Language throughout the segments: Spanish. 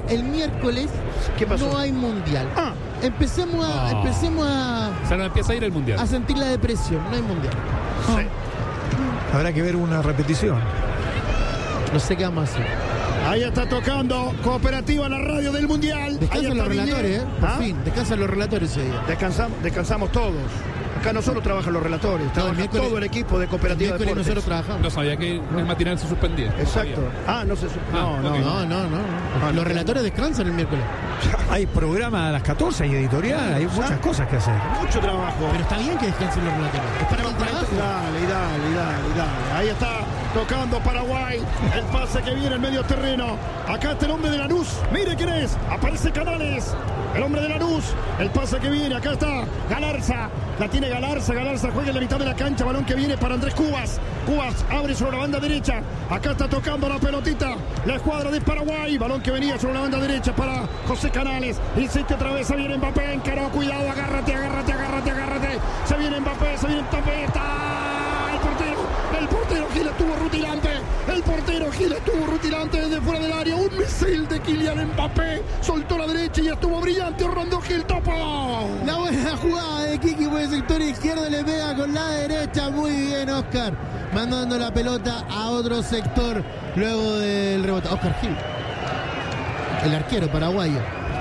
el miércoles ¿Qué pasó? no hay mundial. Empecemos a O sea, no empieza a ir el mundial. a sentir la depresión. No hay mundial. Sí. Habrá que ver una repetición. No sé qué vamos a hacer. Ahí está tocando Cooperativa, la radio del Mundial. Descansan los relatores, por fin. Descansan los relatores ese día. Descansamos todos. Acá no solo trabajan los relatores, trabaja todo el equipo de Cooperativa El miércoles Deportes. nosotros trabajamos. No sabía que el matinal se suspendía. Exacto. No se... ok. No. Los relatores descansan el miércoles. Hay programa a las 14, hay editorial, hay muchas cosas que hacer. Mucho trabajo. Pero está bien que descansen los relatores. Es para el trabajo. Dale. Ahí está tocando Paraguay. El pase que viene en medio terreno. Acá está el hombre de Lanús. Mire quién es. Aparece Canales. El hombre de Lanús. El pase que viene. Acá está Galarza. La tiene Galarza. Galarza juega en la mitad de la cancha. Balón que viene para Andrés Cubas. Cubas abre sobre la banda derecha. Acá está tocando la pelotita. La escuadra de Paraguay. Balón que venía sobre la banda derecha para José Canales. Insiste otra vez. Se viene Mbappé. Encaró. Cuidado. Agárrate. Se viene Mbappé. Está el portero Gil estuvo rutilante desde fuera del área. Un misil de Kylian Mbappé. Soltó la derecha y estuvo brillante. Orlando Gil topo. La buena jugada de Kiki por el sector izquierdo. Le pega con la derecha. Muy bien, Oscar. Mandando la pelota a otro sector. Luego del rebote. Oscar Gil. El arquero paraguayo.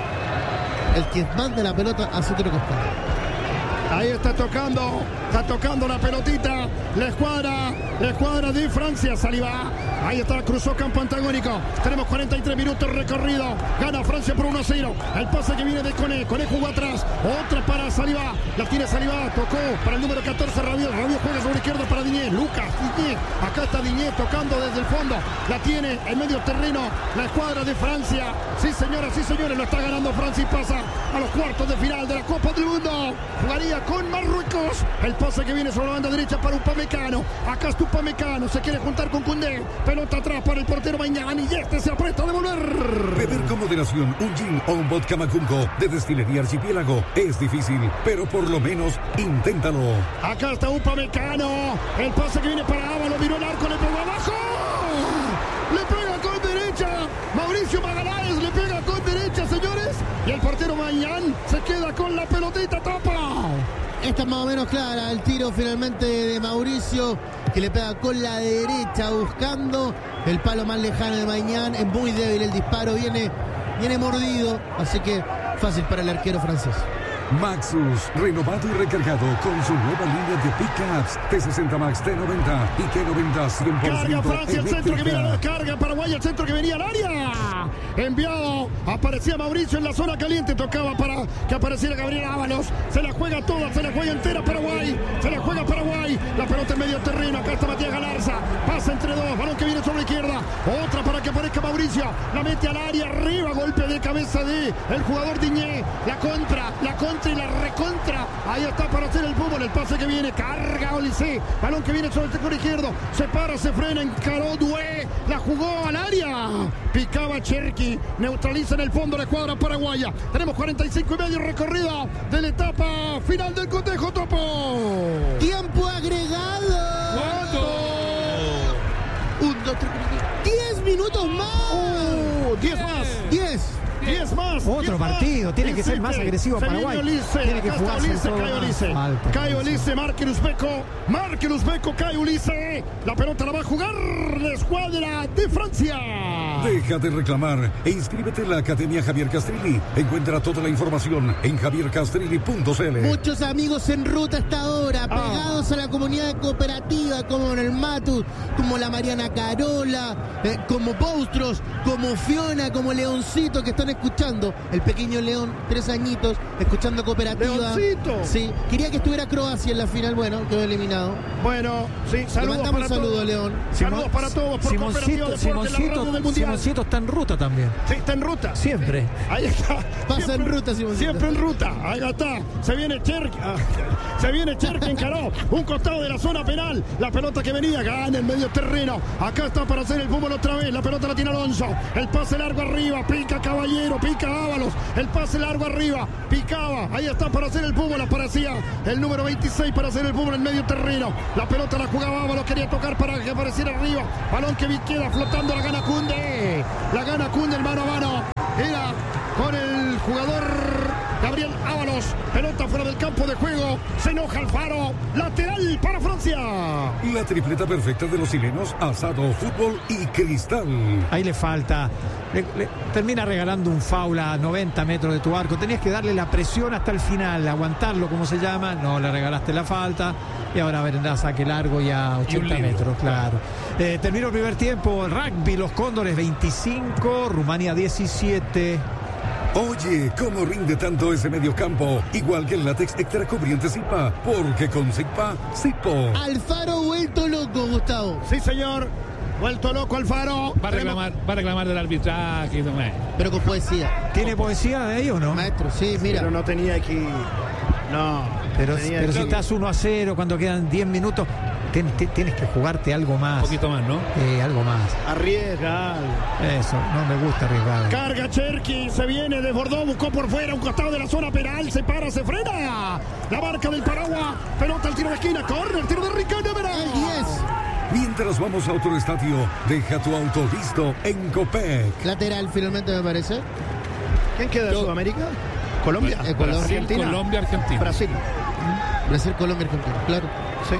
El que manda la pelota hacia otro costado. Ahí está tocando la pelotita. La escuadra de Francia. Saliba. Ahí está, cruzó campo antagónico. Tenemos 43 minutos recorrido. Gana Francia por 1-0. El pase que viene de Koné. Koné jugó atrás. Otra para Saliba. La tiene Saliba. Tocó para el número 14 Rabiot. Rabiot juega sobre izquierda para Diñé. Lucas Diñé. Acá está Diñé tocando desde el fondo. La tiene en medio terreno la escuadra de Francia. Sí, señoras, lo está ganando Francia y pasa a los cuartos de final de la Copa del Mundo. Jugaría con Marruecos. El pase que viene sobre la banda derecha para Upamecano. Acá está Upamecano. Se quiere juntar con Koundé. Pelota atrás para el portero Mañana. Y este se apresta a devolver. Beber con moderación un gin o un vodka Macunco de Destilería Archipiélago es difícil, pero por lo menos inténtalo. Acá está Upamecano. El pase que viene para Ábalos. Miró el arco. Le pegó abajo. Le pega con derecha. Mauricio Magaláes le pega con derecha, señores. Y el portero Mañán se queda con la pelotita. Tapa. Esta es más o menos clara. El tiro finalmente de Mauricio, que le pega con la derecha buscando el palo más lejano de Mañán. Es muy débil el disparo. Viene mordido. Así que fácil para el arquero francés. Maxus, renovado y recargado con su nueva línea de pickups T60 Max, T90 y T90 100% Carga Francia, el centro que viene a la eléctrica. carga Paraguay, el centro que venía al área. Enviado, aparecía Mauricio en la zona caliente, tocaba para que apareciera Gabriel Ábalos. Se la juega toda, se la juega entera Paraguay. La pelota en medio terreno, acá está Matías Galarza. Pasa entre dos, balón que viene sobre la izquierda. Otra para que aparezca Mauricio. La mete al área, arriba, golpe de cabeza de el jugador Diñé. La contra y la recontra. Ahí está para hacer el fútbol. El pase que viene, carga Olise. Balón que viene sobre el sector izquierdo. Se para, se frena, encaró Dué. La jugó al área. Picaba Cherki. Neutraliza en el fondo la escuadra paraguaya. Tenemos 45 y medio recorrido de la etapa final del cotejo, Topo. Tiempo agregado. ¿Cuánto? 1, 2, 3, 10 minutos más. 10 más. 10 más. Otro partido, tiene que ser más agresivo Paraguay. Tiene que jugarse Cae Ulises, marque Uzbeko, cae Ulises. La pelota la va a jugar la escuadra de Francia. Deja de reclamar e inscríbete en la Academia Javier Castrilli. Encuentra toda la información en javiercastrilli.cl. Muchos amigos en ruta hasta ahora, pegados a la comunidad cooperativa, como en el Matu, como la Mariana Carola, como Boustros, como Fiona, como Leoncito, que están escuchando. El pequeño León, 3 añitos, escuchando cooperativa. Leoncito. Sí, quería que estuviera Croacia en la final, bueno, quedó eliminado. Bueno, sí, Le saludos mandamos para un saludo, todos. León. Saludos para todos por Cooperativa Deporte, la radio del Mundial. Simoncito está en ruta también. Sí, está en ruta. Siempre. Ahí está. Pasa en ruta, Simoncito. Siempre en ruta. Ahí está. Se viene Cherki, encaró un costado de la zona penal. La pelota que venía, gana en medio terreno. Acá está para hacer el fútbol otra vez. La pelota la tiene Alonso. El pase largo arriba. Pica Caballero, pica Ábalos. El pase largo arriba. Picaba. Ahí está para hacer el fútbol. Aparecía el número 26 para hacer el fútbol en medio terreno. La pelota la jugaba Ábalos. Quería tocar para que apareciera arriba. Balón que queda flotando. La gana Koundé. El mano a mano. Era Pelota fuera del campo de juego. Se enoja Alfaro. Lateral para Francia. La tripleta perfecta de los chilenos, asado, fútbol y cristal. Ahí le falta. Termina regalando un foul a 90 metros de tu arco. Tenías que darle la presión hasta el final, aguantarlo, como se llama. No, le regalaste la falta. Y ahora vendrá saque largo y a 80 metros, claro. Terminó el primer tiempo. Rugby, los Cóndores 25, Rumania 17. Oye, ¿cómo rinde tanto ese mediocampo? Igual que el látex extra cubriente Zipa, porque con Zipa, Zipo. Alfaro vuelto loco, Gustavo. Sí, señor. Vuelto loco Alfaro. Va a reclamar del arbitraje. Pero con poesía. ¿Tiene poesía de ahí o no? Maestro, sí, mira. Pero no tenía aquí. No. Pero si estás 1-0 cuando quedan 10 minutos, tienes que jugarte algo más. Un poquito más, ¿no? Algo más. Arriesga. Eso, no me gusta arriesgar. Carga Cherki, se viene, desbordó, buscó por fuera, un costado de la zona penal, se para, se frena. La marca del Paraguay, pelota al tiro de esquina, corre, el tiro de Ricardo Vera. El 10. Mientras vamos a otro estadio, deja tu auto listo en Copec. Lateral, finalmente me parece. ¿Quién queda de Sudamérica? ¿Colombia? Colombia. Argentina. Colombia, Argentina. Brasil. Brasil, Colombia, Argentina, claro. Sí.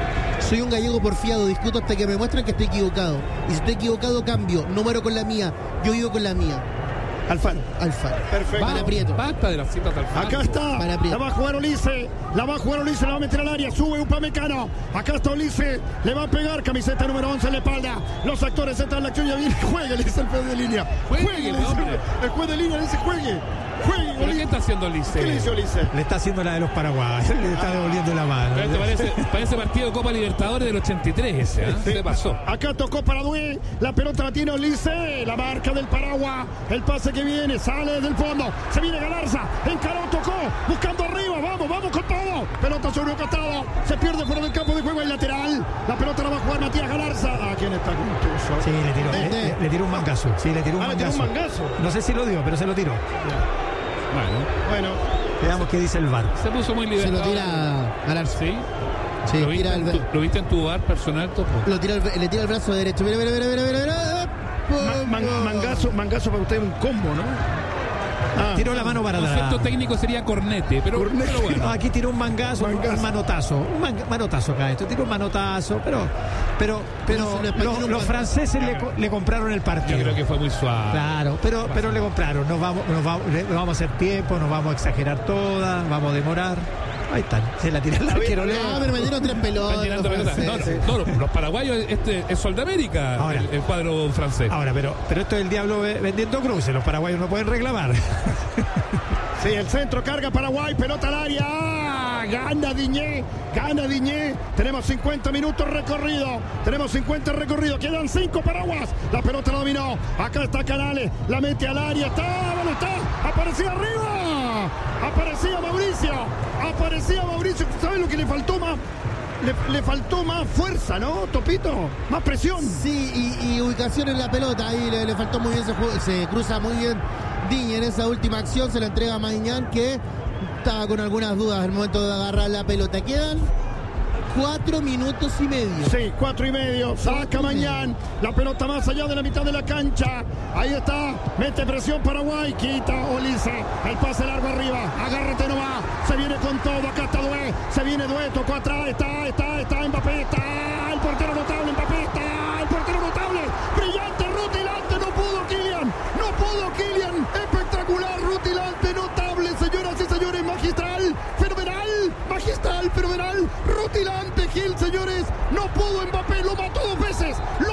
Soy un gallego porfiado, discuto hasta que me muestran que estoy equivocado. Y si estoy equivocado, cambio. No muero con la mía, yo vivo con la mía. Alfaro. Perfecto. Para Prieto. Basta de las citas de Alfaro. Acá está. Para La Prieto. va a jugar Ulises. La va a meter al área. Sube Upamecano. Acá está Ulises. Le va a pegar. Camiseta número 11 en la espalda. Los actores entran en la acción. Ya viene. Juegue, le dice el juez de línea. Juegue, le dice hombre. el juez de línea. Le dice juegue. ¿Pero qué está haciendo Lice? ¿Qué le dice Ulises? Le está haciendo la de los paraguayos, le está devolviendo la mano. Parece partido de Copa Libertadores del 83 ese, ¿eh? Sí. ¿Qué pasó? Acá tocó para Dué. La pelota la tiene Ulises. La marca del Paraguay. El pase que viene. Sale desde el fondo. Se viene Galarza. Encaró, tocó. Buscando arriba. Vamos con todo. Pelota sobre un costado. Se pierde fuera del campo de juego. El lateral. La pelota la va a jugar Matías Galarza. ¿A quién está con Tuzo? Sí, le tiró un mangazo. Sí, le tiró un le tiró un mangazo. mangazo. No sé si lo dio, pero se lo tiró. Bueno. Veamos qué dice el VAR. Se puso muy Se libertad. lo tira a Larzo. ¿Sí? Sí, ¿Lo tira ¿Lo viste en tu bar personal, Topo? le tira el brazo derecho. Mira. Mangazo para usted un combo, ¿no? Tiró la mano para El atrás. concepto técnico sería cornete, pero bueno. No, aquí tiró un mangazo, un manotazo. Manotazo acá esto. Tiró un manotazo, pero los franceses le compraron el partido. Yo creo que fue muy suave. Claro, pero le compraron. Nos vamos a hacer tiempo, nos vamos a exagerar todas, vamos a demorar. Ahí están, se la tira el arquero. Pero me dieron 3 pelotas. Están llenando los pelotas. franceses. No, los paraguayos, es Sol de América, Ahora. el cuadro francés. Ahora, pero esto es el diablo vendiendo cruces. Los paraguayos no pueden reclamar. Sí, el centro carga Paraguay, pelota al área. Gana Diñé. Tenemos 50 minutos recorrido. Quedan 5 paraguas. La pelota la dominó. Acá está Canales. La mete al área. Está. Aparecía arriba. Aparecía Mauricio. ¿Sabes lo que le faltó más? Le faltó más fuerza, ¿no, Topito? Más presión. Sí, y ubicación en la pelota. Ahí le faltó muy bien. Se cruza muy bien Diñé en esa última acción. Se la entrega a Mañán, que estaba con algunas dudas al momento de agarrar la pelota. Quedan 4 minutos y medio. Sí, 4 y medio. Saca Mañán. La pelota más allá de la mitad de la cancha. Ahí está. Mete presión Paraguay. Quita Ulises. El pase largo arriba. Agárrate nomás. Se viene con todo. Acá está Dué. Se viene Dué. Tocó atrás. Está Mbappé. Está el portero notable. Mbappé. Está el portero notable. Brillante. Rutilante. No pudo Kylian. Espectacular. Rutilante. Notable. Señoras y señores. Magistral. Fenomenal. Rutilante Gil, señores. No pudo Mbappé. Lo mató dos veces.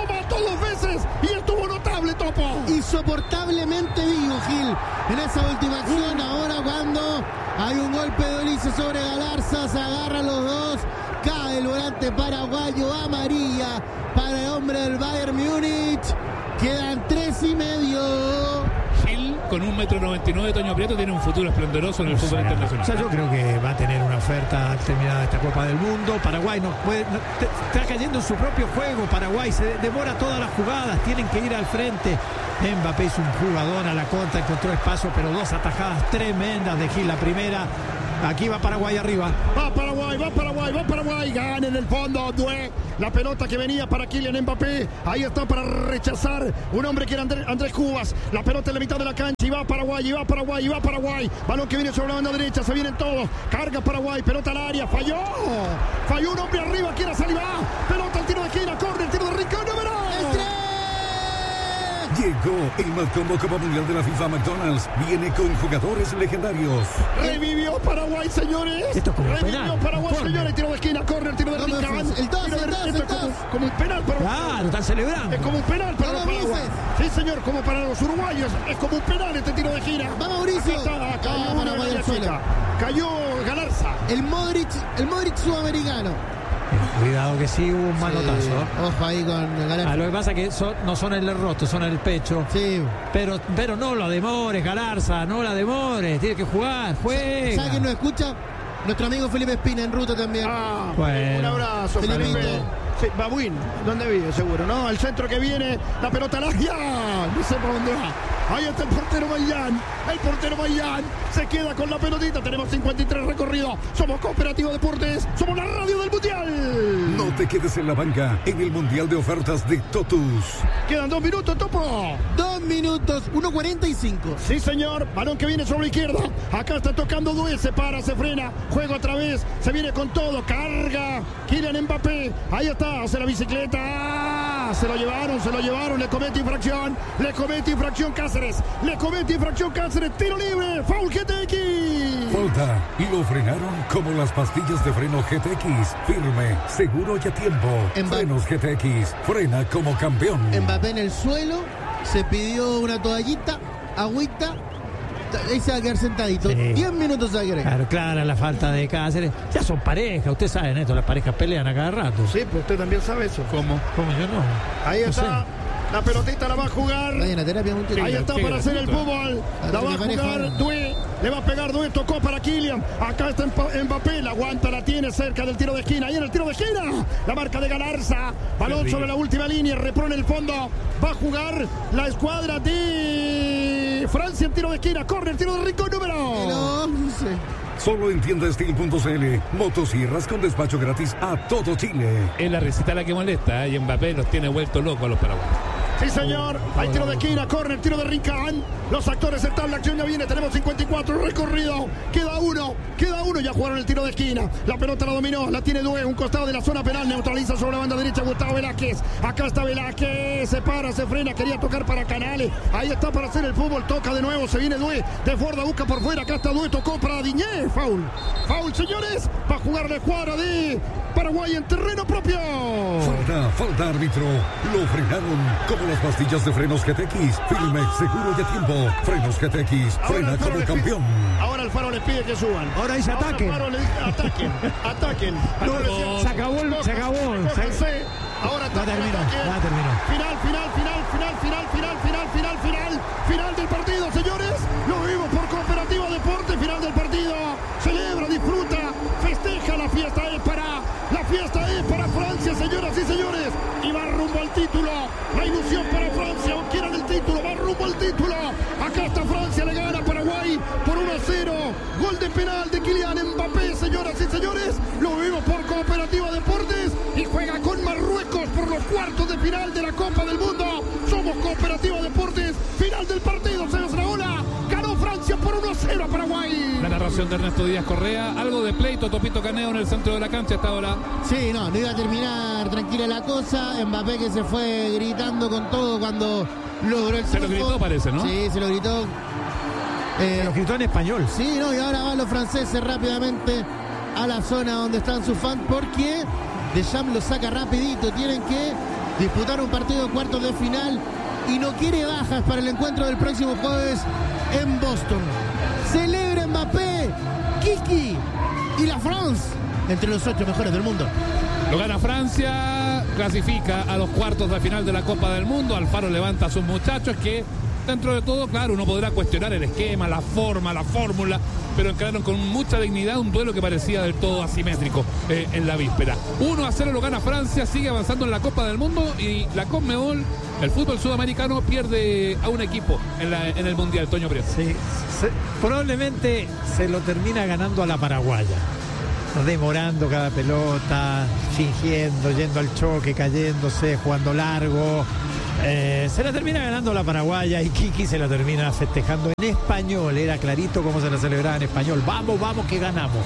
Y estuvo notable, Topo. Insoportablemente vivo Gil en esa última acción. Ahora cuando hay un golpe de Ulises sobre Galarza, se agarran los dos, cae el volante paraguayo, amarilla para el hombre del Bayern Múnich. Quedan 3 y medio. Gil, con 1,99 m, Toño Prieto, tiene un futuro esplendoroso en el fútbol internacional. O sea, yo creo que va a tener una oferta terminada esta Copa del Mundo. Paraguay está cayendo en su propio juego. Paraguay se devora todas las jugadas, tienen que ir al frente. Mbappé es un jugador a la contra, encontró espacio, pero 2 atajadas tremendas de Gil. La primera Aquí va Paraguay arriba. Va Paraguay. Gana en el fondo. Doué. La pelota que venía para Kylian Mbappé. Ahí está para rechazar un hombre que era Andrés Cubas. La pelota en la mitad de la cancha. Y va Paraguay. Balón que viene sobre la banda derecha. Se vienen todos. Carga Paraguay. Pelota al área. Falló un hombre arriba. Quiere salir. Pelota al tiro de esquina. Corre el tiro de Rincón. Llegó el más combo Copa Mundial de la FIFA McDonald's. Viene con jugadores legendarios. Revivió Paraguay, señores. Esto es como un Revivió penal. Paraguay, señores. Tiro de esquina, corner, tiro de Rincón. El 2. Como un penal para Claro, están celebrando. Es como un penal para los paraguayos. Sí, señor, como para los uruguayos. Es como un penal este tiro de esquina. Va Mauricio. Cayó Paraguay al suelo. Cayó Galarza. El Modric sudamericano. Cuidado que sí hubo un manotazo. Ojo ahí con Galarza. Lo que pasa es que no son en el rostro, son en el pecho. Sí. Pero no lo demores, Galarza, no la demores. Tiene que jugar, juega. ¿Sabe quién nos escucha? Nuestro amigo Felipe Espina en ruta también. Bueno. Un abrazo, Felipito. Felipe. Sí, Babuín, ¿dónde vive? Seguro, ¿no? Al centro que viene, la pelota al área. No sé por dónde va. Ahí está el portero Mayán. Se queda con la pelotita. Tenemos 53 recorridos. Somos Cooperativo Deportes. Somos la radio del Mundial. No te quedes en la banca en el Mundial de Ofertas de Totus. Quedan 2 minutos, Topo. 2 minutos, 1:45. Sí, señor. Balón que viene sobre la izquierda. Acá está tocando Doué. Se para, se frena. Juego otra vez. Se viene con todo. Carga Kylian Mbappé. Ahí está. Hace la bicicleta. Se lo llevaron. Le comete infracción. Cáceres. Tiro libre. Foul GTX. Falta. Lo frenaron como las pastillas de freno GTX. Firme, seguro y a tiempo. Frenos GTX. Frena como campeón. Mbappé en el suelo. Se pidió una toallita, agüita. Ahí se va a quedar sentadito. Sí. 10 minutos se va a quedar. Claro, la falta de Cáceres. Ya son pareja, ustedes saben esto, las parejas pelean a cada rato. Sí, pero usted también sabe eso. ¿Cómo? ¿Cómo yo no? Ahí No está. sé. La pelotita la va a jugar. Vayan a terapia, muchachos. Ahí está Qué para hacer el gratuito. fútbol. La va a jugar Doué. Le va a pegar Doué. Tocó para Kylian. Acá está Mbappé. La aguanta, la tiene cerca del tiro de esquina. Ahí en el tiro de esquina. La marca de Galarza. Balón sobre la última línea. Repone el fondo. Va a jugar la escuadra de Francia en tiro de esquina. Corre el tiro de Rincón número. El 11. Solo en tiendasteel.cl. Motosierras con despacho gratis a todo Chile. Es la recita la que molesta, y Mbappé los tiene vueltos locos a los paraguayos. Sí, señor. Hay tiro de esquina, corre el tiro de Rincón. Los actores están, la acción ya viene. Tenemos 54 recorrido. Queda uno. Ya jugaron el tiro de esquina. La pelota la dominó, la tiene Doué. Un costado de la zona penal. Neutraliza sobre la banda derecha Gustavo Velázquez. Acá está Velázquez. Se para, se frena. Quería tocar para Canales. Ahí está para hacer el fútbol. Toca de nuevo. Se viene Doué. De Forda busca por fuera. Acá está Doué. Tocó para Diñé. Foul, señores. Va a jugar la escuadra de Paraguay en terreno propio. Falta árbitro. Lo frenaron como las pastillas de frenos GTX. Firme, seguro y a tiempo. Frenos GTX. Frena como campeón. Ahora Alfaro les pide que suban. Ahora dice ataquen. Alfaro le dice, ataquen. Se acabó. Ahora Ya terminó. Final del partido, señores. Lo vimos por Cooperativo Deporte. Final del partido. Celebra, disfruta, festeja. La fiesta es para Francia, señoras y señores. Y va rumbo al título. La ilusión para Francia. Quieran el título. Va rumbo al título. Acá está Francia. Le gana a Paraguay por 1-0. Gol de penal de Kylian Mbappé, señoras y señores. Lo vimos por Cooperativo Deportes. Y juega con Marruecos por los cuartos de final de la Copa del Mundo. Somos Cooperativo Deportes. Final del partido, señor Raola. Ganó Francia por 1-0 a Paraguay. La narración de Ernesto Díaz Correa. Algo de pleito, Topito Caneo en el centro de la cancha hasta ahora. Sí, no iba a terminar tranquila la cosa. Mbappé que se fue gritando con todo cuando logró el Se lo triunfo. gritó, parece, ¿no? Sí, se lo gritó. Lo gritó en español. Sí, no, y ahora van los franceses rápidamente a la zona donde están sus fans porque Deschamps lo saca rapidito. Tienen que disputar un partido de cuartos de final y no quiere bajas para el encuentro del próximo jueves en Boston. Celebra Mbappé, Kiki y la France entre los 8 mejores del mundo. Lo gana Francia, clasifica a los cuartos de final de la Copa del Mundo. Alfaro levanta a sus muchachos que dentro de todo, claro, uno podrá cuestionar el esquema, la forma, la fórmula, pero encararon con mucha dignidad un duelo que parecía del todo asimétrico en la víspera. 1-0 lo gana Francia, sigue avanzando en la Copa del Mundo, y la Conmebol, el fútbol sudamericano, pierde a un equipo en el Mundial, Toño Prieto. Sí, probablemente se lo termina ganando a la paraguaya, demorando cada pelota, fingiendo, yendo al choque, cayéndose, jugando largo. Se la termina ganando la paraguaya, y Kiki se la termina festejando en español. Era clarito cómo se la celebraba en español. Vamos, vamos, que ganamos.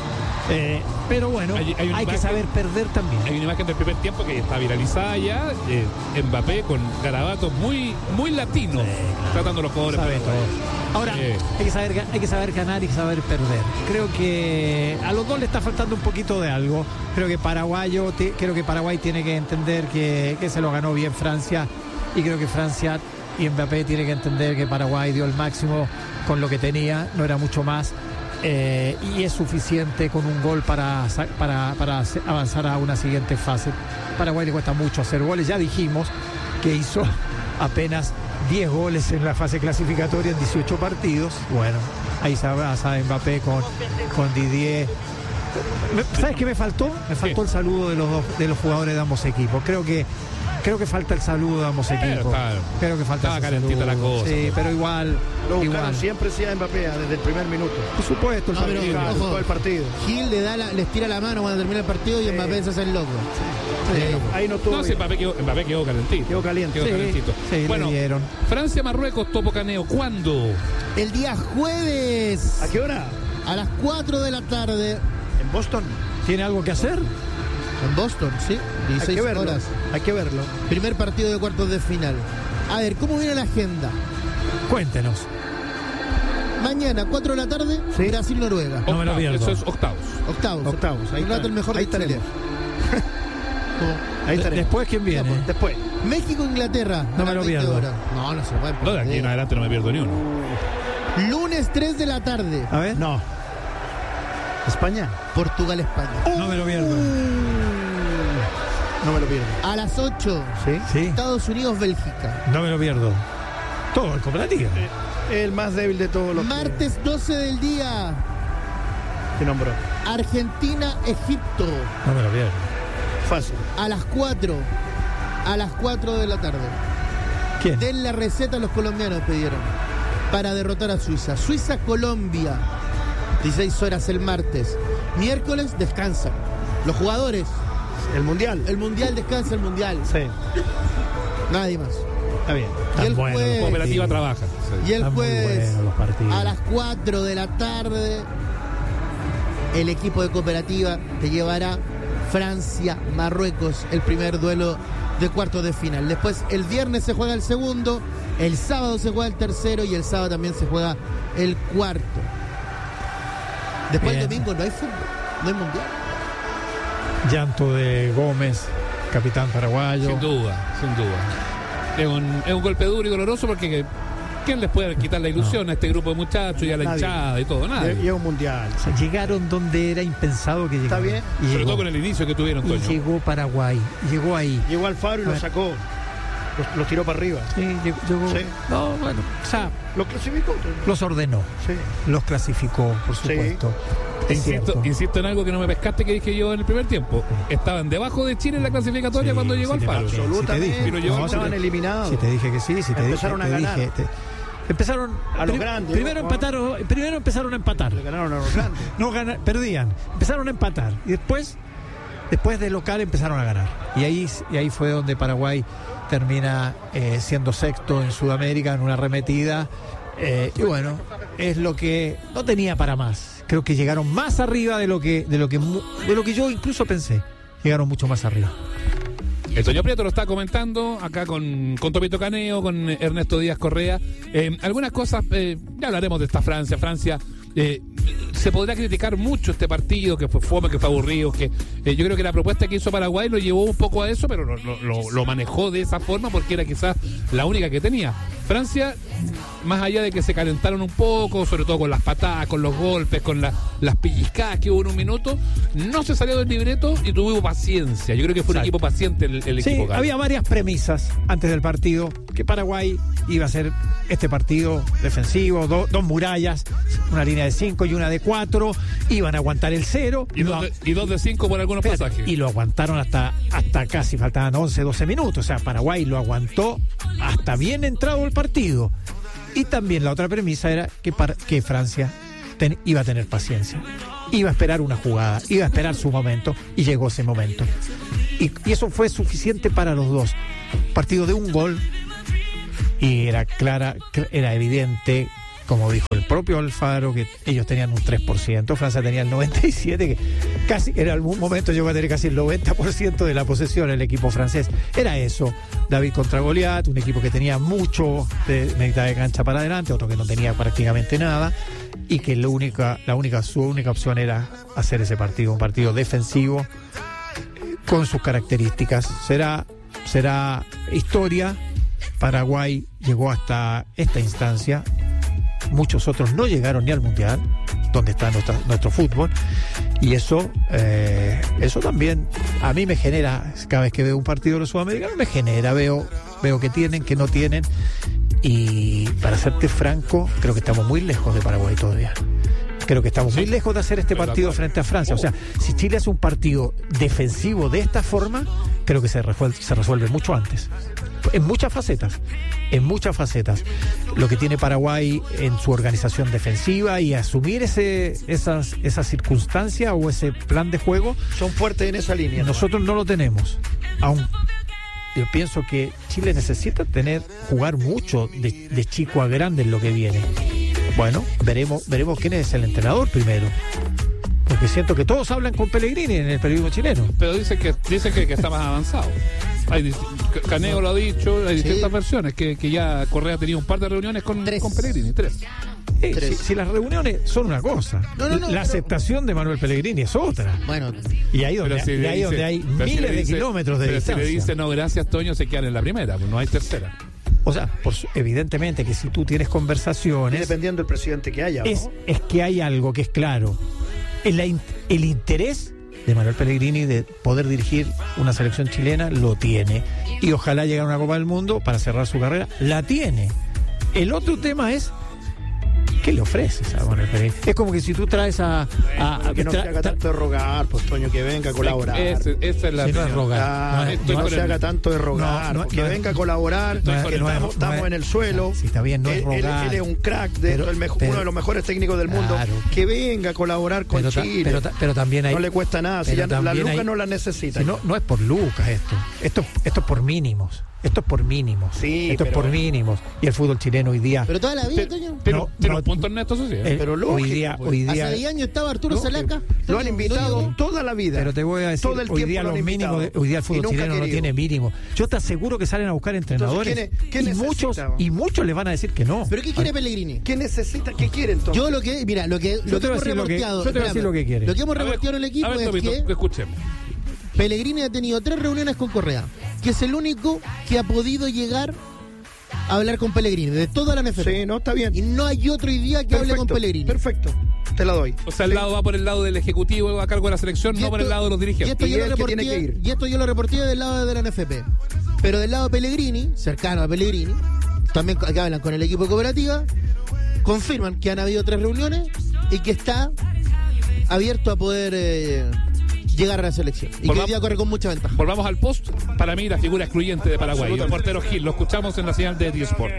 Pero bueno, hay que saber perder también. Hay una imagen del primer tiempo que está viralizada ya, Mbappé con garabatos muy latinos, claro, tratando a los jugadores. Ahora, hay que saber ganar y saber perder. Creo que a los dos le está faltando un poquito de algo. Creo que Paraguay tiene que entender que se lo ganó bien Francia, y creo que Francia y Mbappé tiene que entender que Paraguay dio el máximo con lo que tenía, no era mucho más, y es suficiente con un gol para avanzar a una siguiente fase. Paraguay le cuesta mucho hacer goles, ya dijimos que hizo apenas 10 goles en la fase clasificatoria en 18 partidos. Bueno, ahí se abraza Mbappé con Didier. ¿Sabes qué me faltó? Me faltó el saludo de los jugadores de ambos equipos. Creo que falta el saludo de ambos equipos. Claro. Creo que falta Estaba calentita la cosa. Sí, pero igual. Lo buscaron siempre, sí, a Mbappé desde el primer minuto. Por supuesto, Todo el partido. Gil les tira la mano cuando termina el partido, y Mbappé se hace el loco. Ahí no tuvo. No, sí, Mbappé quedó calentito. Quedó caliente. Calentito. Sí, bueno, Francia-Marruecos, Topo Caneo, ¿cuándo? El día jueves. ¿A qué hora? A las 4 de la tarde. En Boston. ¿Tiene algo que hacer? En Boston, sí. 16 horas. Hay que verlo. Primer partido de cuartos de final. A ver, ¿cómo viene la agenda? Cuéntenos. Mañana, 4 de la tarde, Sí. Brasil-Noruega. No me lo pierdo. Eso es octavos. Octavos. Ahí rato el mejor ahí de Chile. estaremos. Ahí estaremos. Después, ¿quién viene? Después. México-Inglaterra. No a me las lo 20 pierdo. horas. No se lo pueden No, de aquí en adelante no me pierdo ni uno. Lunes 3 de la tarde. A ver. No. España. Portugal-España. No me lo pierdo. No me lo pierdo. A las 8. ¿Sí? Sí. Estados Unidos-Bélgica. No me lo pierdo. Todo el cooperativa. El más débil de todos los Martes 12 del día. que nombró. Argentina-Egipto. No me lo pierdo. Fácil. A las 4. A las 4 de la tarde. ¿Quién? Den la receta, los colombianos pidieron, para derrotar a Suiza. Suiza-Colombia. 16 horas el martes. Miércoles descansan los jugadores. El mundial. El mundial descansa, el mundial. Sí. Nadie más. Está bien. Y el buenos jueves, Cooperativa trabaja. y el Están muy jueves buenos los partidos. a las 4 de la tarde, el equipo de Cooperativa te llevará Francia-Marruecos, el primer duelo de cuartos de final. Después el viernes se juega el segundo, el sábado se juega el tercero, y el sábado también se juega el cuarto. Después Bien. el domingo no hay fútbol, no hay mundial. Llanto de Gómez, capitán paraguayo. Sin duda. Es un golpe duro y doloroso, porque ¿quién les puede quitar la ilusión a este grupo de muchachos y a la Nadie. hinchada y todo? Nada. Y es un mundial. O sea, llegaron donde era impensado que llegaran. bien. Y Sobre llegó, todo con el inicio que tuvieron, y Toño. llegó Paraguay. Llegó ahí. Llegó al faro y lo sacó. Los tiró para arriba. Sí, llegó. Sí. No, bueno, o sea, Los clasificó. los ordenó. Sí. Los clasificó, por supuesto. Es cierto. Insisto en algo que no me pescaste, que dije yo en el primer tiempo. Estaban debajo de Chile en la clasificatoria Sí, cuando llegó al sí, paro. sí, te Absolutamente. dije. Y lo llevó No, al sí, Estaban te- eliminados. Si te dije que sí, si te Empezaron dije, a te ganar. dije, empezaron A los grandes, primero ¿no? primero empezaron a empatar. Le ganaron a los grandes. No perdían, empezaron a empatar y después de local empezaron a ganar. Y ahí fue donde Paraguay termina siendo sexto en Sudamérica en una arremetida. Y bueno, es lo que no tenía para más. Creo que llegaron más arriba de lo que yo incluso pensé. Llegaron mucho más arriba. El Toño Prieto lo está comentando acá con Topito Caneo, con Ernesto Díaz Correa. Algunas cosas, ya hablaremos de esta Francia. Se podrá criticar mucho este partido, que fue fome, que fue aburrido, que yo creo que la propuesta que hizo Paraguay lo llevó un poco a eso, pero lo manejó de esa forma porque era quizás la única que tenía. Francia, más allá de que se calentaron un poco, sobre todo con las patadas, con los golpes, con las pellizcadas que hubo en un minuto, no se salió del libreto y tuvo paciencia. Yo creo que fue un equipo paciente el equipo. Sí, había varias premisas antes del partido, que Paraguay iba a ser este partido defensivo, dos murallas, una línea de 5 y una de 4, iban a aguantar el 0. Y 2 de 5 por algunos pasajes. Y lo aguantaron hasta casi, faltaban 11, 12 minutos. O sea, Paraguay lo aguantó hasta bien entrado el partido. Y también la otra premisa era que Francia iba a tener paciencia, iba a esperar una jugada, iba a esperar su momento, y llegó ese momento. Y eso fue suficiente para los dos. Partido de un gol, y era evidente, como dijo el propio Alfaro, que ellos tenían un 3%, Francia tenía el 97%, que casi en algún momento llegó a tener casi el 90% de la posesión el equipo francés. Era eso, David contra Goliat, un equipo que tenía mucho de mitad de cancha para adelante, otro que no tenía prácticamente nada, y que su única opción era hacer ese partido, un partido defensivo con sus características. Será historia. Paraguay llegó hasta esta instancia. Muchos otros no llegaron ni al Mundial, donde está nuestro fútbol, y eso también a mí me genera, cada vez que veo un partido de los sudamericanos, me genera, veo que tienen, que no tienen, y para serte franco, creo que estamos muy lejos de Paraguay todavía. Creo que estamos muy lejos de hacer este partido frente a Francia. O sea, si Chile hace un partido defensivo de esta forma, creo que se resuelve mucho antes. En muchas facetas. Lo que tiene Paraguay en su organización defensiva y asumir esa circunstancia o ese plan de juego. Son fuertes en esa línea. Nosotros no lo tenemos. Aún yo pienso que Chile necesita jugar mucho de chico a grande en lo que viene. Bueno, veremos quién es el entrenador primero. Porque siento que todos hablan con Pellegrini en el periodismo chileno. Pero dicen que está más avanzado. Caneo lo ha dicho, hay distintas versiones, que ya Correa ha tenido un par de reuniones con Pellegrini, 3. Si las reuniones son una cosa, la aceptación de Manuel Pellegrini es otra. Bueno, y ahí donde hay miles de kilómetros de distancia. Si le dice no, gracias, Toño, se quedan en la primera, pues no hay tercera. O sea, evidentemente que si tú tienes conversaciones, dependiendo del presidente que haya, ¿no? es que hay algo que es claro. El interés de Manuel Pellegrini de poder dirigir una selección chilena lo tiene, y ojalá llegue a una Copa del Mundo para cerrar su carrera, la tiene. El otro tema es ¿qué le ofreces a Manuel Pellegrini? Es como que si tú traes que no se haga tanto de rogar, pues Toño, que venga a colaborar. Esa es la no es rogar. No se haga tanto de rogar, que venga a colaborar. Estamos en el suelo. Sí, está bien, no es rogar. Él es un crack, uno de los mejores técnicos del mundo. Que venga a colaborar con Chile. Pero también hay, no le cuesta nada, si las lucas no las necesita. No es por lucas esto es por mínimos. Esto es por mínimos. Sí, es por mínimos. Y el fútbol chileno hoy día. Pero toda la vida, Toño. Pero puntos netos sociales. Pero hoy día. Hace 10 años estaba Arturo Salaca. Lo han invitado toda la vida. Pero te voy a decir, todo el hoy día los mínimos, hoy día el fútbol chileno no tiene mínimo. Yo te aseguro que salen a buscar entrenadores. Entonces, ¿qué muchos les van a decir que no. ¿Pero qué quiere Pellegrini? ¿Qué necesita? ¿Qué quiere entonces? Yo lo que hemos reporteado. Yo te voy a decir lo que quiere. Lo que hemos reporteado en el equipo es que escuchemos. Pellegrini ha tenido 3 reuniones con Correa, que es el único que ha podido llegar a hablar con Pellegrini, de toda la NFP. Sí, no, está bien. Y no hay otro día que hable con Pellegrini. Perfecto, te la doy. O sea, el lado va por el lado del ejecutivo a cargo de la selección, no por el lado de los dirigentes. Y esto yo lo reporté del lado de la NFP. Pero del lado de Pellegrini, cercano a Pellegrini, también que hablan con el equipo de cooperativa, confirman que han habido 3 reuniones y que está abierto a poder llegar a la selección. Y que hoy día corre con mucha ventaja. Volvamos al post. Para mí, la figura excluyente de Paraguay, el portero Gil. Lo escuchamos en la señal de D-Sport.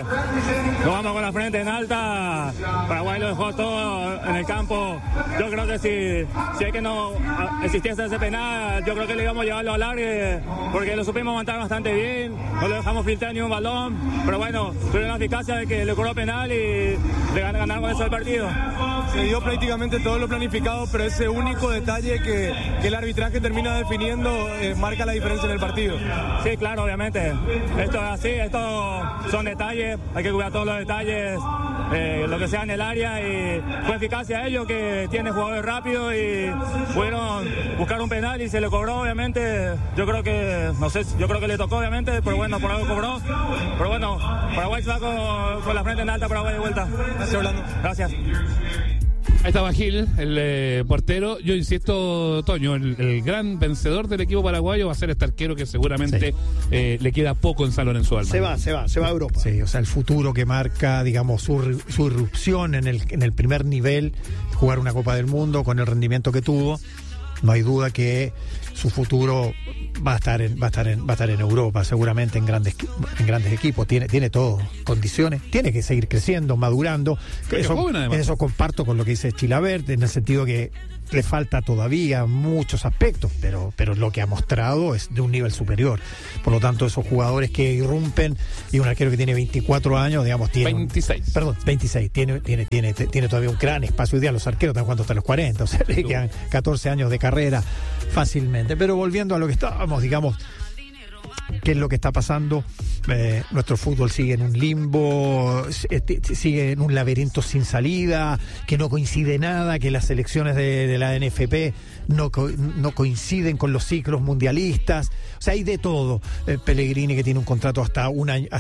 Nos vamos con la frente en alta. Paraguay lo dejó todo en el campo. Yo creo que si es que no existiese ese penal, yo creo que le íbamos a llevarlo al alargue, porque lo supimos montar bastante bien. No le dejamos filtrar ni un balón. Pero bueno, tuvieron la eficacia de que le cobró penal y le ganaron con eso el partido. Se dio prácticamente todo lo planificado, pero ese único detalle que el arbitraje termina definiendo marca la diferencia en el partido. Sí, claro, obviamente. Esto es así, estos son detalles, hay que cuidar todos los detalles. lo que sea en el área, y fue eficacia a ellos, que tienen jugadores rápidos y pudieron buscar un penal y se le cobró, obviamente. Yo creo que le tocó, obviamente, pero bueno, por algo cobró. Pero bueno, Paraguay se va con la frente en alta, Paraguay de vuelta. Gracias, Orlando. Gracias. Ahí estaba Gil, el portero. Yo insisto, Toño, el gran vencedor del equipo paraguayo va a ser este arquero que seguramente le queda poco en San Lorenzo de Almagro. Se va a Europa. Sí, o sea, el futuro que marca, digamos, su irrupción en el primer nivel, jugar una Copa del Mundo con el rendimiento que tuvo. No hay duda que su futuro va a estar en Europa, seguramente en grandes equipos. Tiene todo, condiciones, tiene que seguir creciendo, madurando. Eso comparto con lo que dice Chilavert, en el sentido que le falta todavía muchos aspectos, pero lo que ha mostrado es de un nivel superior. Por lo tanto, esos jugadores que irrumpen, y un arquero que tiene 24 años, digamos, tiene 26. Perdón, 26. Tiene todavía un gran espacio ideal. Los arqueros están jugando hasta los 40, o sea, le quedan 14 años de carrera fácilmente. Pero volviendo a lo que estábamos, digamos, ¿qué es lo que está pasando? Nuestro fútbol sigue en un limbo, sigue en un laberinto sin salida, que no coincide nada, que las selecciones de la NFP no coinciden con los ciclos mundialistas. O sea, hay de todo. Pellegrini, que tiene un contrato hasta un año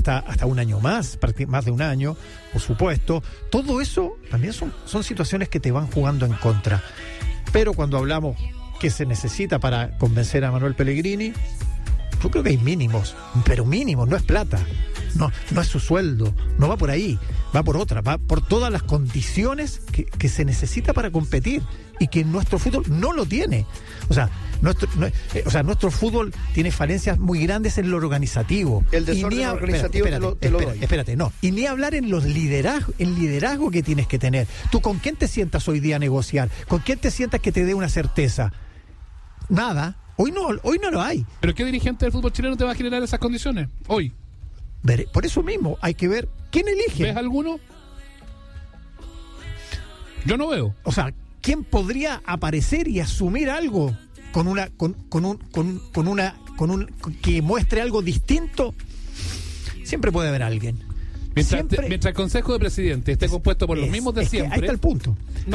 más de un año, por supuesto. Todo eso también son situaciones que te van jugando en contra. Pero cuando hablamos que se necesita para convencer a Manuel Pellegrini, yo creo que hay mínimos, pero mínimos, no es plata, no es su sueldo, no va por ahí, va por otra, va por todas las condiciones que se necesita para competir, y que nuestro fútbol no lo tiene. O sea, nuestro fútbol tiene falencias muy grandes en lo organizativo. El desorden organizativo te lo doy. Espérate, no. Y ni hablar en el liderazgo que tienes que tener. ¿Tú con quién te sientas hoy día a negociar? ¿Con quién te sientas que te dé una certeza? Nada. Hoy no lo hay. ¿Pero qué dirigente del fútbol chileno te va a generar esas condiciones hoy? Por eso mismo hay que ver quién elige. ¿Ves alguno? Yo no veo. O sea, ¿quién podría aparecer y asumir algo que muestre algo distinto? Siempre puede haber alguien. Mientras el Consejo de Presidentes esté compuesto por los mismos de siempre. Ahí está el punto.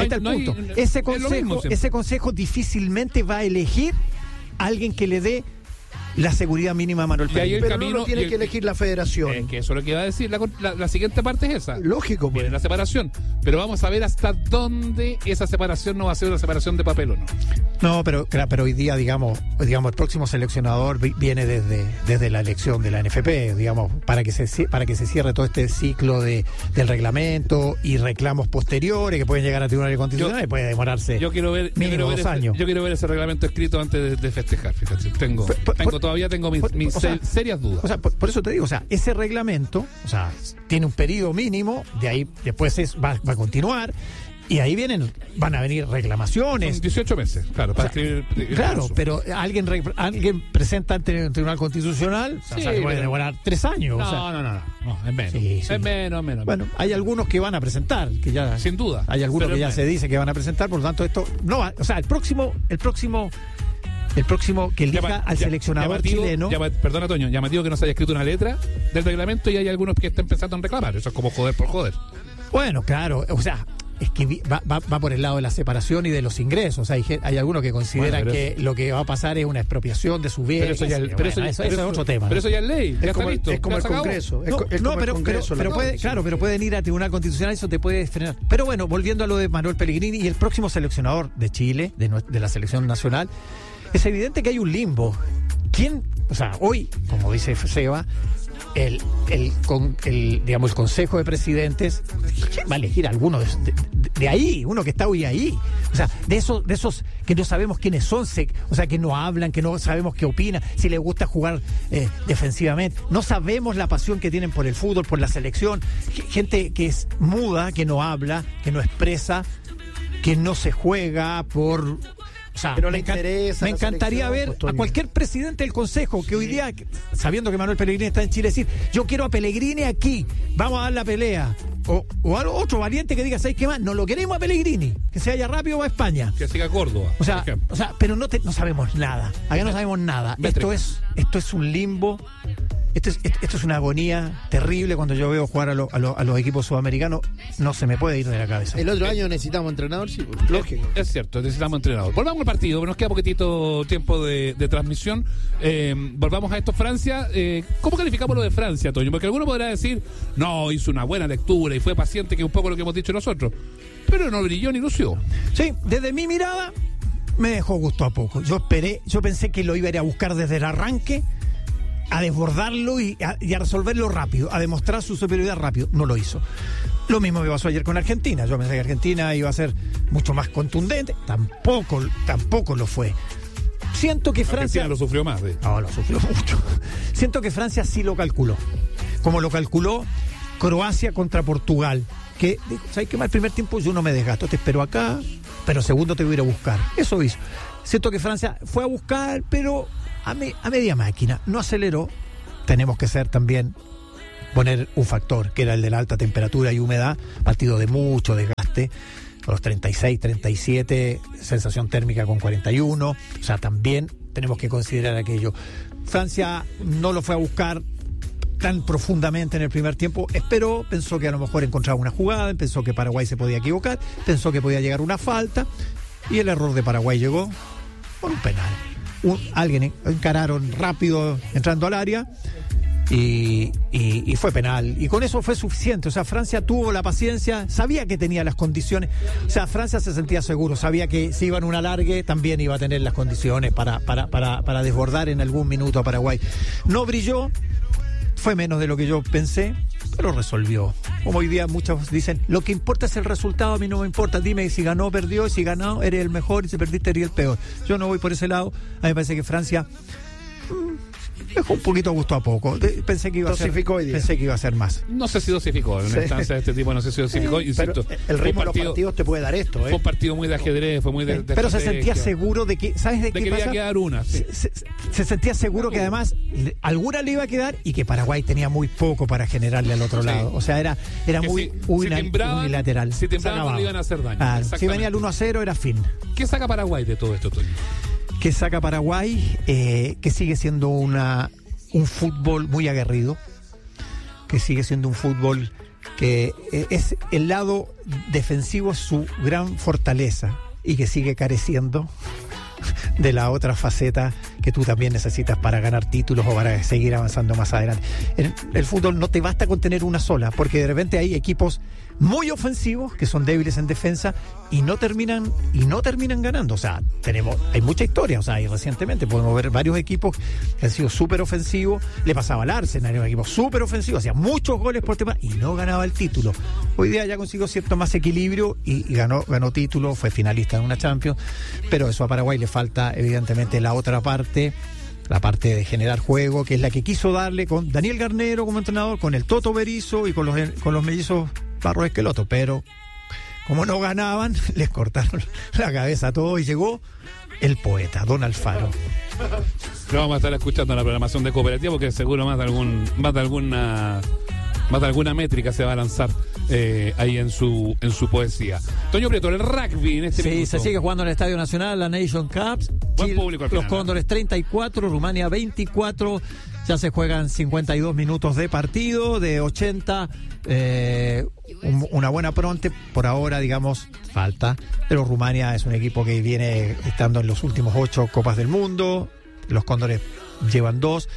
Ese consejo difícilmente va a elegir a alguien que le dé la seguridad mínima a Manuel Pellegrini. Pero no lo tiene que elegir la federación. Que eso es lo que iba a decir. La siguiente parte es esa. Lógico, pues. Viene la separación. Pero vamos a ver hasta dónde esa separación no va a ser una separación de papel o no. No, pero hoy día, digamos, el próximo seleccionador viene desde la elección de la NFP, digamos, para que se cierre todo este ciclo del reglamento y reclamos posteriores que pueden llegar a tribunales constitucionales, puede demorarse mínimo 2 años. Yo quiero ver ese reglamento escrito antes de festejar, fíjate. Todavía tengo mis serias dudas. O sea, por eso te digo, o sea, ese reglamento, o sea, tiene un periodo mínimo, de ahí después va a continuar. Y ahí van a venir reclamaciones. Son 18 meses, claro, para escribir. Claro, pero alguien presenta ante el Tribunal Constitucional, o sea, puede demorar 3 años. No, es menos. Sí. Es menos. Bueno, hay algunos que van a presentar, que ya. Sin duda. Hay algunos que ya se dice que van a presentar, por lo tanto, esto no va. O sea, el próximo que elija al seleccionador chileno. Perdona, Toño, llamativo que no se haya escrito una letra del reglamento y hay algunos que estén pensando en reclamar. Eso es como joder por joder. Bueno, claro, o sea, es que va por el lado de la separación y de los ingresos. Hay algunos que consideran que lo que va a pasar es una expropiación de sus bienes. Eso es otro tema. Pero eso ya es ley, ya está listo. Es como el Congreso. Pero pueden ir a Tribunal Constitucional, eso te puede frenar. Pero bueno, volviendo a lo de Manuel Pellegrini y el próximo seleccionador de Chile, de la selección nacional, es evidente que hay un limbo. O sea, hoy, como dice Seba, el Consejo de Presidentes, ¿quién va a elegir a alguno de ahí? Uno que está hoy ahí. O sea, de esos que no sabemos quiénes son, o sea, que no hablan, que no sabemos qué opinan, si les gusta jugar defensivamente. No sabemos la pasión que tienen por el fútbol, por la selección. Gente que es muda, que no habla, que no expresa, que no se juega por... O sea, no le interesa. Me encantaría ver a cualquier presidente del Consejo que hoy día, sabiendo que Manuel Pellegrini está en Chile, decir: yo quiero a Pellegrini aquí, vamos a dar la pelea. O otro valiente que diga: ¿sabes qué más? No lo queremos a Pellegrini, que se vaya rápido a España. Que siga a Córdoba. O sea, pero no sabemos nada. Acá no sabemos nada. Esto es un limbo esto es una agonía terrible cuando yo veo jugar a los equipos sudamericanos. No se me puede ir de la cabeza. El otro año necesitamos entrenador, sí, lógico. Es cierto, necesitamos entrenador. Volvamos al partido, nos queda poquitito tiempo de transmisión. Volvamos a esto, Francia. ¿Cómo calificamos lo de Francia, Toño? Porque alguno podrá decir, no, hizo una buena lectura y fue paciente, que es un poco lo que hemos dicho nosotros. Pero no brilló ni lució. Sí, desde mi mirada me dejó gusto a poco. Yo pensé que lo iba a ir a buscar desde el arranque, a desbordarlo y a resolverlo rápido, a demostrar su superioridad rápido. No lo hizo. Lo mismo me pasó ayer con Argentina. Yo pensé que Argentina iba a ser mucho más contundente. Tampoco lo fue. Siento que Francia... Argentina lo sufrió más. No, lo sufrió mucho. Siento que Francia sí lo calculó. Como lo calculó Croacia contra Portugal. Que, ¿sabes qué? El primer tiempo yo no me desgasto. Te espero acá, pero segundo te voy a ir a buscar. Eso hizo. Siento que Francia fue a buscar, pero a media máquina. No aceleró. Tenemos que poner un factor, que era el de la alta temperatura y humedad. Partido de mucho desgaste. A los 36, 37, sensación térmica con 41. O sea, también tenemos que considerar aquello. Francia no lo fue a buscar tan profundamente en el primer tiempo. Esperó, pensó que a lo mejor encontraba una jugada, pensó que Paraguay se podía equivocar, pensó que podía llegar una falta, y el error de Paraguay llegó por un penal. Alguien encararon rápido entrando al área y fue penal, y con eso fue suficiente. O sea, Francia tuvo la paciencia, sabía que tenía las condiciones. O sea, Francia se sentía seguro, sabía que si iba en un alargue también iba a tener las condiciones para desbordar en algún minuto a Paraguay. No brilló, fue menos de lo que yo pensé, pero resolvió. Como hoy día muchos dicen, lo que importa es el resultado, a mí no me importa, dime si ganó o perdió, si ganó eres el mejor y si perdiste eres el peor. Yo no voy por ese lado. A mí me parece que Francia dejó un poquito a gusto a poco. Pensé que iba a ser más. No sé si dosificó. En una instancia de este tipo no sé si dosificó. Pero el ritmo de los partidos te puede dar esto. Fue un partido muy de ajedrez, fue muy de pero se sentía seguro de que, ¿sabes de qué quería pasa? Quedar una. Sí. Se sentía seguro que además alguna le iba a quedar y que Paraguay tenía muy poco para generarle al otro lado. O sea, era muy unilateral. Si tembraban no le iban a hacer daño. Si venía el 1-0 era fin. ¿Qué saca Paraguay de todo esto, Toño? Que saca Paraguay, que sigue siendo un fútbol muy aguerrido, que sigue siendo un fútbol que es el lado defensivo su gran fortaleza y que sigue careciendo de la otra faceta que tú también necesitas para ganar títulos o para seguir avanzando más adelante. El fútbol no te basta con tener una sola, porque de repente hay equipos muy ofensivos que son débiles en defensa y no terminan ganando. O sea, hay mucha historia. O sea, y recientemente podemos ver varios equipos que han sido súper ofensivos. Le pasaba al Arsenal, era un equipo súper ofensivo, hacía muchos goles por tema y no ganaba el título. Hoy día ya consiguió cierto más equilibrio y ganó título, fue finalista en una Champions, pero eso a Paraguay le falta evidentemente la otra parte, la parte de generar juego, que es la que quiso darle con Daniel Garnero como entrenador, con el Toto Berizzo y con los mellizos Barros Esqueloto, pero como no ganaban, les cortaron la cabeza a todos y llegó el poeta, Don Alfaro. Lo vamos a estar escuchando en la programación de Cooperativa porque seguro más de alguna métrica se va a lanzar ahí en su poesía. Toño Prieto, el rugby en este minuto. Sí, se sigue jugando en el Estadio Nacional, la Nation Cup. Buen público al final, los Cóndores 34, Rumania 24. Ya se juegan 52 minutos de partido, de 80, una buena pronte, por ahora, digamos, falta, pero Rumania es un equipo que viene estando en los últimos 8 Copas del Mundo, los Cóndores llevan 2,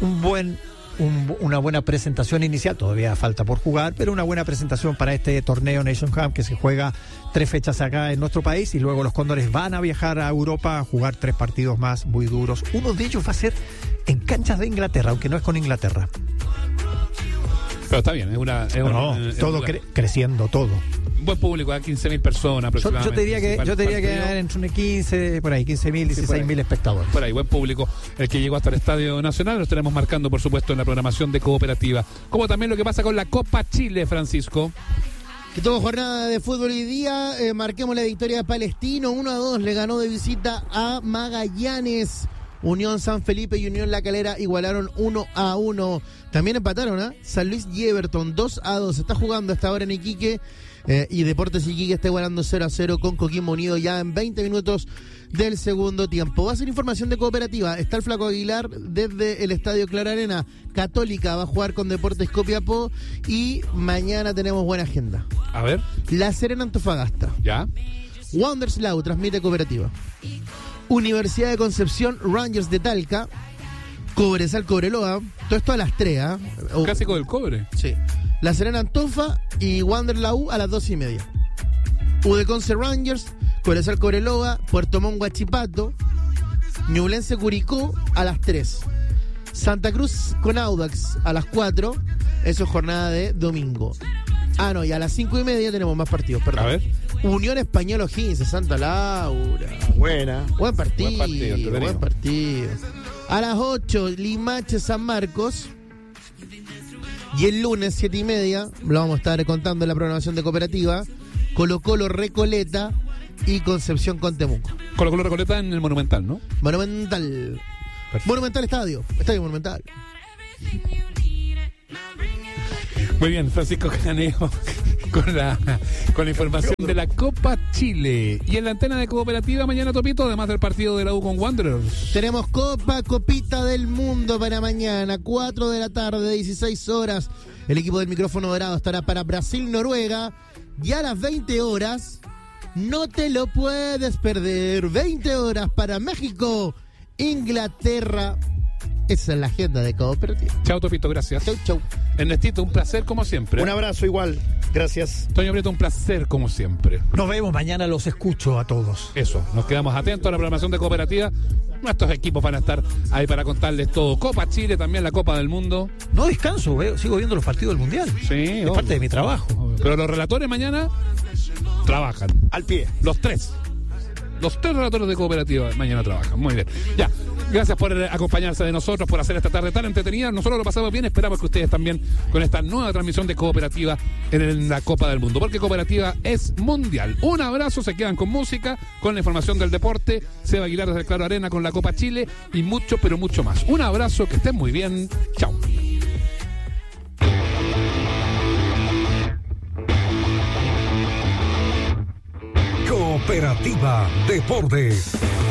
una buena presentación inicial, todavía falta por jugar, pero una buena presentación para este torneo Nation Cup que se juega 3 fechas acá en nuestro país y luego los Cóndores van a viajar a Europa a jugar 3 partidos más muy duros. Uno de ellos va a ser en canchas de Inglaterra, aunque no es con Inglaterra. Pero está bien, todo creciendo, todo. Buen público, a 15.000 personas aproximadamente. Yo te diría que entre un 15, por ahí, 15.000, 16.000 espectadores. Por ahí, buen público el que llegó hasta el Estadio Nacional. Lo estaremos marcando, por supuesto, en la programación de Cooperativa. Como también lo que pasa con la Copa Chile, Francisco. Que tuvo jornada de fútbol hoy día. Marquemos la victoria de Palestino. 1-2 le ganó de visita a Magallanes. Unión San Felipe y Unión La Calera igualaron 1-1. También empataron, San Luis y Everton 2-2. Está jugando hasta ahora en Iquique Y Deportes Iquique está igualando 0-0 con Coquimbo Unido ya en 20 minutos del segundo tiempo. Va a ser información de Cooperativa. Está el Flaco Aguilar desde el Estadio Clara Arena. Católica va a jugar con Deportes Copiapó y mañana tenemos buena agenda. A ver. La Serena Antofagasta. Ya. Wanderslau transmite Cooperativa. Universidad de Concepción, Rangers de Talca. Cobresal, Cobreloa. Todo esto a las 3, ¿eh? Clásico del cobre. Sí. La Serena Antofa y Wanderlau a las 2:30. Udeconce Rangers, Cobresal Cobreloa, Puerto Montt Huachipato, Ñublense Curicó a las 3. Santa Cruz con Audax a las 4. Eso es jornada de domingo. No, y a las 5:30 tenemos más partidos, perdón. A ver. Unión Española O'Higgins, Santa Laura. Buena. Buen partido, entretenido. buen partido. A las 8, Limache San Marcos. Y el lunes, 7:30, lo vamos a estar contando en la programación de Cooperativa, Colo-Colo Recoleta y Concepción con Temuco. Colo-Colo Recoleta en el Monumental, ¿no? Monumental. Perfecto. Monumental Estadio Monumental. Muy bien, Francisco Caneo con la información de la Copa Chile. Y en la antena de Cooperativa mañana, Topito, además del partido de la U con Wanderers. Tenemos Copita del Mundo para mañana, 4 de la tarde, 16 horas. El equipo del micrófono dorado estará para Brasil-Noruega. Y a las 20 horas, no te lo puedes perder, 20 horas para México-Inglaterra. Esa es la agenda de Cooperativa. Chao, Topito, gracias. Chau. Ernestito, un placer como siempre. Un abrazo igual. Gracias. Toño Prieto, un placer como siempre. Nos vemos mañana, los escucho a todos. Eso, nos quedamos atentos a la programación de Cooperativa. Nuestros equipos van a estar ahí para contarles todo. Copa Chile, también la Copa del Mundo. No descanso, sigo viendo los partidos del Mundial. Sí, es parte de mi trabajo. Pero los relatores mañana trabajan. Al pie. Los tres relatores de Cooperativa mañana trabajan. Muy bien. Ya. Gracias por acompañarse de nosotros, por hacer esta tarde tan entretenida. Nosotros lo pasamos bien, esperamos que ustedes también con esta nueva transmisión de Cooperativa en la Copa del Mundo, porque Cooperativa es mundial. Un abrazo, se quedan con música, con la información del deporte, Seba Aguilar desde el Claro Arena con la Copa Chile y mucho, pero mucho más. Un abrazo, que estén muy bien. Chao. Cooperativa Deportes.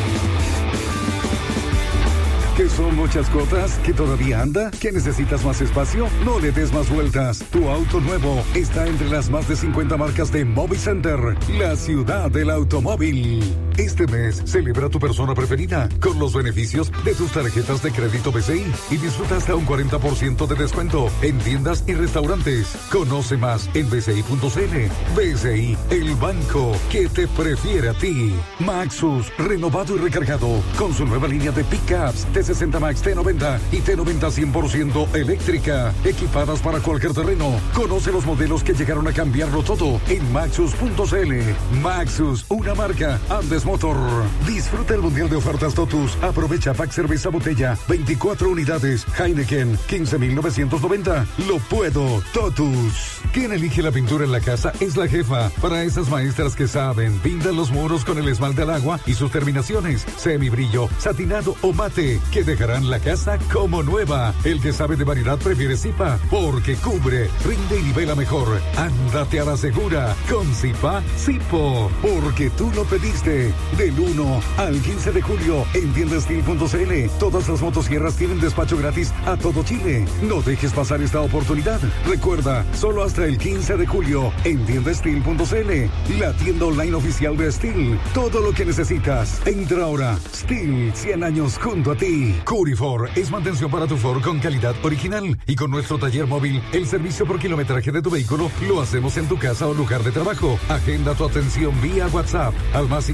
¿Que son muchas cuotas? ¿Que todavía anda? ¿Que necesitas más espacio? No le des más vueltas. Tu auto nuevo está entre las más de 50 marcas de Movicenter, la ciudad del automóvil. Este mes celebra tu persona preferida con los beneficios de tus tarjetas de crédito BCI y disfruta hasta un 40% de descuento en tiendas y restaurantes. Conoce más en bci.cl. BCI, el banco que te prefiere a ti. Maxus, renovado y recargado con su nueva línea de pickups T60 Max, T90 y T90 100% eléctrica, equipadas para cualquier terreno. Conoce los modelos que llegaron a cambiarlo todo en maxus.cl. Maxus, una marca Andes Motor. Disfruta el mundial de ofertas Totus. Aprovecha pack cerveza botella, 24 unidades. Heineken, 15,990. Lo puedo, Totus. Quien elige la pintura en la casa es la jefa. Para esas maestras que saben, pintan los muros con el esmalte al agua y sus terminaciones, semibrillo, satinado o mate, que dejarán la casa como nueva. El que sabe de variedad prefiere Zipa, porque cubre, rinde y nivela mejor. Ándate a la segura con Zipa Zipo, porque tú lo pediste. Del 1 al 15 de julio en tiendastil.cl. Todas las motosierras tienen despacho gratis a todo Chile. No dejes pasar esta oportunidad. Recuerda, solo hasta el 15 de julio en tiendastil.cl, la tienda online oficial de Steel. Todo lo que necesitas. Entra ahora. Steel, 100 años junto a ti. Curifor es mantención para tu Ford con calidad original, y con nuestro taller móvil, el servicio por kilometraje de tu vehículo lo hacemos en tu casa o lugar de trabajo. Agenda tu atención vía WhatsApp al más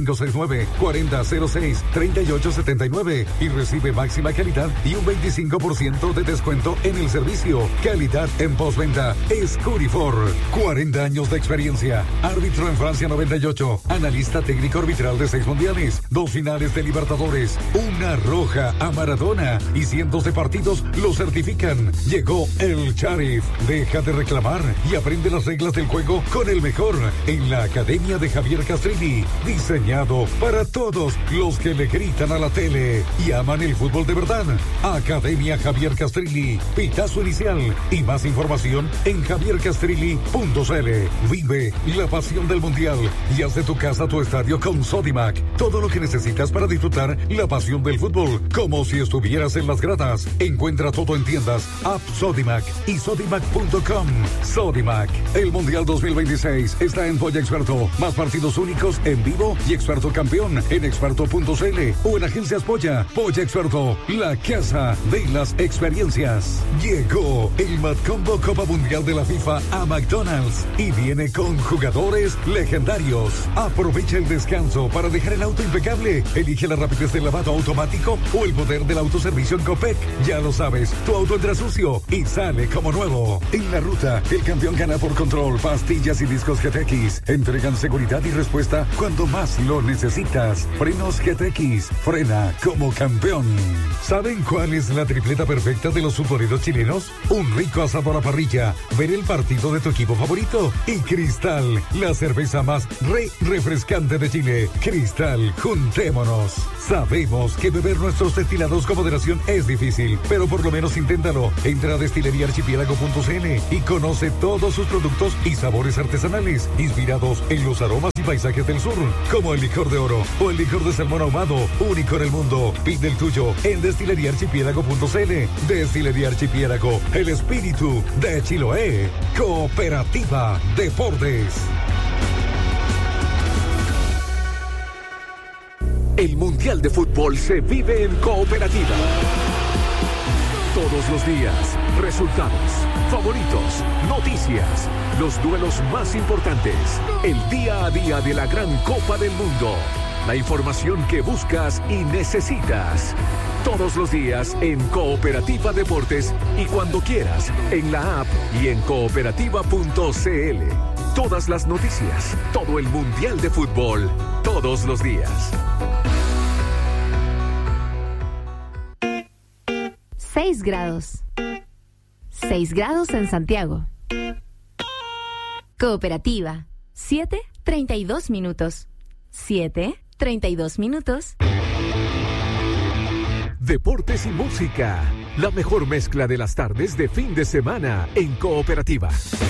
569-4006-3879 y recibe máxima calidad y un 25% de descuento en el servicio. Calidad en postventa es Curifor. 40 años de experiencia. Árbitro en Francia 98. Analista técnico arbitral de 6 mundiales, 2 finales de Libertadores, una roja amarilla Maradona y cientos de partidos lo certifican. Llegó el Sheriff. Deja de reclamar y aprende las reglas del juego con el mejor en la Academia de Javier Castrilli. Diseñado para todos los que le gritan a la tele y aman el fútbol de verdad. Academia Javier Castrilli. Pitazo inicial y más información en javiercastrilli.cl. Vive la pasión del mundial y haz de tu casa tu estadio con Sodimac. Todo lo que necesitas para disfrutar la pasión del fútbol, como si estuvieras en las gradas. Encuentra todo en tiendas, app Sodimac y sodimac.com. Sodimac, el Mundial 2026 está en Polla Experto. Más partidos únicos en vivo y Experto campeón en experto.cl o en agencias Polla. Polla Experto, la casa de las experiencias. Llegó el Matcombo Copa Mundial de la FIFA a McDonald's y viene con jugadores legendarios. Aprovecha el descanso para dejar el auto impecable. Elige la rapidez del lavado automático o el poder del autoservicio en Copec. Ya lo sabes, tu auto entra sucio y sale como nuevo. En la ruta, el campeón gana por control. Pastillas y discos GTX entregan seguridad y respuesta cuando más lo necesitas. Frenos GTX, frena como campeón. ¿Saben cuál es la tripleta perfecta de los futboleros chilenos? Un rico asado a la parrilla, ver el partido de tu equipo favorito y Cristal, la cerveza más refrescante de Chile. Cristal, juntémonos. Sabemos que beber nuestros destilados con moderación es difícil, pero por lo menos inténtalo. Entra a destileriaarchipiélago.cl y conoce todos sus productos y sabores artesanales, inspirados en los aromas y paisajes del sur, como el licor de oro o el licor de salmón ahumado, único en el mundo. Pide el tuyo en destileriaarchipiélago.cl. Destilería Archipiélago, el espíritu de Chiloé. Cooperativa Deportes. El Mundial de Fútbol se vive en Cooperativa. Todos los días, resultados, favoritos, noticias, los duelos más importantes, el día a día de la gran Copa del Mundo, la información que buscas y necesitas. Todos los días en Cooperativa Deportes y cuando quieras en la app y en cooperativa.cl. Todas las noticias, todo el Mundial de Fútbol, todos los días. 6 grados. 6 grados en Santiago. Cooperativa. 7:32 minutos. 7:32 minutos. Deportes y música. La mejor mezcla de las tardes de fin de semana en Cooperativa.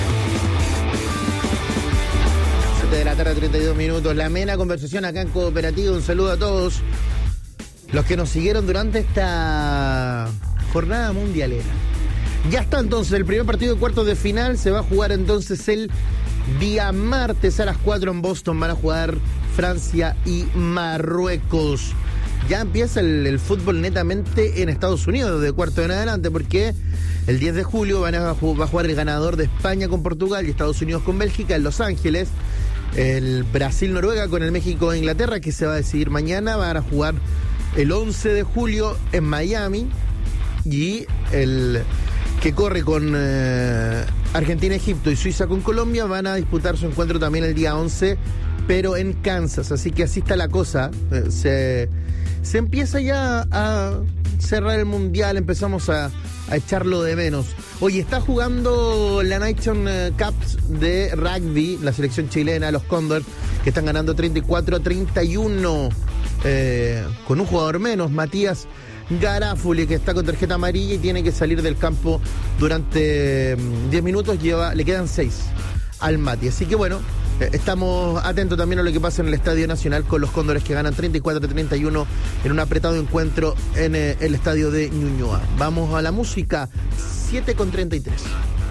7 de la tarde, 32 minutos. La amena conversación acá en Cooperativa. Un saludo a todos los que nos siguieron durante esta jornada mundialera. Ya está entonces el primer partido de cuartos de final. Se va a jugar entonces el día martes a las 4 en Boston. Van a jugar Francia y Marruecos. Ya empieza el fútbol netamente en Estados Unidos de cuarto en adelante, porque el 10 de julio va a jugar el ganador de España con Portugal y Estados Unidos con Bélgica en Los Ángeles. El Brasil-Noruega con el México-Inglaterra, que se va a decidir mañana. Van a jugar el 11 de julio en Miami. Y el que corre con Argentina, Egipto y Suiza con Colombia van a disputar su encuentro también el día 11, pero en Kansas. Así que así está la cosa. Se empieza ya a cerrar el mundial, empezamos a echarlo de menos. Oye, está jugando la Nation Cup de rugby, la selección chilena, los Cóndor, que están ganando 34-31 con un jugador menos, Matías Garafuli, que está con tarjeta amarilla y tiene que salir del campo durante 10 minutos, le quedan 6 al Mati. Así que bueno, estamos atentos también a lo que pasa en el Estadio Nacional con los Cóndores, que ganan 34-31 en un apretado encuentro en el estadio de Ñuñoa. Vamos a la música, 7:33.